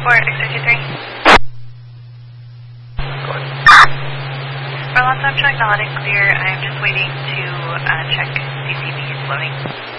X-33. Go ahead. For Alonso, I'm showing valid and clear. I'm just waiting to check CCV is loading.